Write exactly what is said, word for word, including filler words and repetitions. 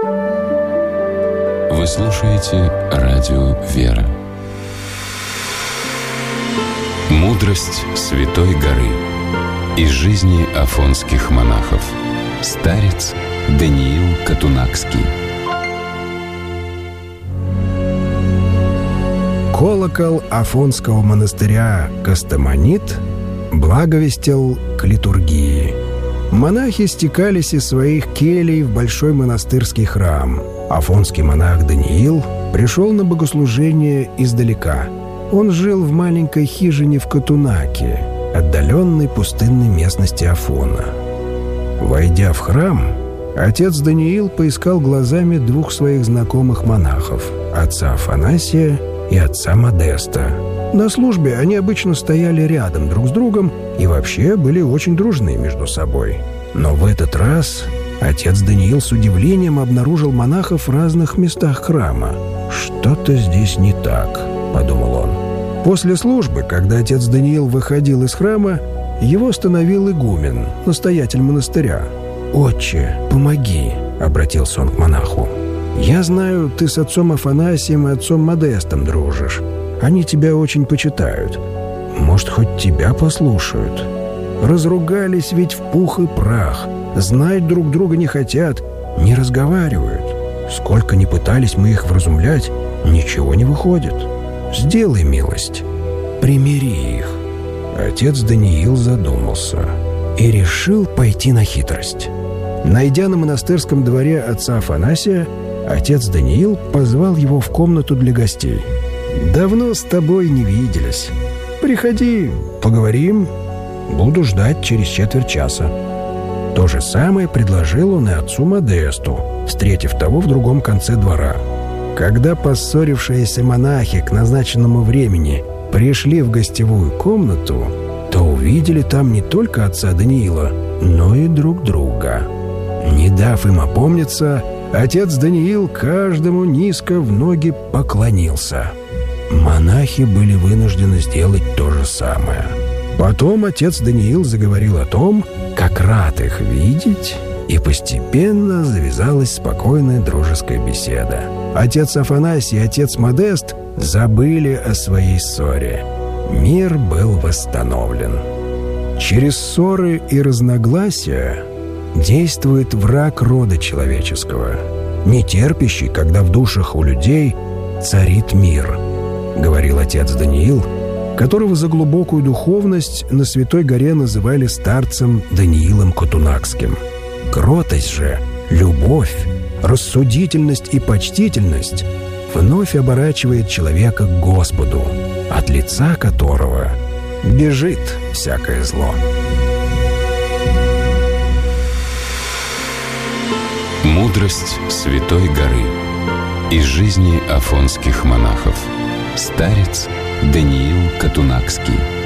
Вы слушаете радио «Вера». Мудрость Святой горы. Из жизни афонских монахов. Старец Даниил Катунакский. Колокол Афонского монастыря Костомонит благовестил к литургии. Монахи стекались из своих келей в большой монастырский храм. Афонский монах Даниил пришел на богослужение издалека. Он жил в маленькой хижине в Катунаке, отдаленной пустынной местности Афона. Войдя в храм, отец Даниил поискал глазами двух своих знакомых монахов – отца Афанасия и отца Модеста. На службе они обычно стояли рядом друг с другом и вообще были очень дружны между собой. Но в этот раз отец Даниил с удивлением обнаружил монахов в разных местах храма. «Что-то здесь не так», — подумал он. После службы, когда отец Даниил выходил из храма, его остановил игумен, настоятель монастыря. «Отче, помоги», — обратился он к монаху. «Я знаю, ты с отцом Афанасием и отцом Модестом дружишь. Они тебя очень почитают. Может, хоть тебя послушают? Разругались ведь в пух и прах. Знать друг друга не хотят, не разговаривают. Сколько ни пытались мы их вразумлять, ничего не выходит. Сделай милость, примири их». Отец Даниил задумался и решил пойти на хитрость. Найдя на монастырском дворе отца Афанасия, отец Даниил позвал его в комнату для гостей. «Давно с тобой не виделись. Приходи, поговорим. Буду ждать через четверть часа». То же самое предложил он и отцу Модесту, встретив того в другом конце двора. Когда поссорившиеся монахи к назначенному времени пришли в гостевую комнату, то увидели там не только отца Даниила, но и друг друга. Не дав им опомниться, отец Даниил каждому низко в ноги поклонился. Монахи были вынуждены сделать то же самое. Потом отец Даниил заговорил о том, как рад их видеть, и постепенно завязалась спокойная дружеская беседа. Отец Афанасий и отец Модест забыли о своей ссоре. Мир был восстановлен. Через ссоры и разногласия действует враг рода человеческого, не терпящий, когда в душах у людей царит мир, говорил отец Даниил, которого за глубокую духовность на Святой горе называли старцем Даниилом Катунакским. Кротость же, любовь, рассудительность и почтительность вновь оборачивает человека к Господу, от лица которого бежит всякое зло. Мудрость Святой горы. Из жизни афонских монахов. Старец Даниил Катунакский.